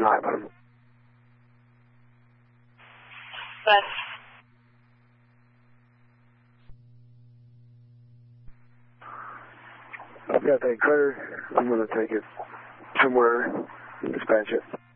night with him. But I've got that clear. I'm going to take it somewhere and dispatch it.